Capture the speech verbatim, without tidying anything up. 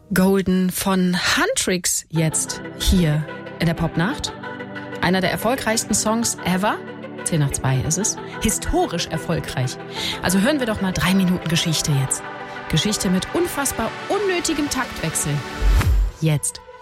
Golden von Huntrix jetzt hier in der Popnacht. Einer der erfolgreichsten Songs ever. zehn nach zwei ist es. Historisch erfolgreich. Also hören wir doch mal drei Minuten Geschichte jetzt. Geschichte mit unfassbar unnötigem Taktwechsel. Jetzt.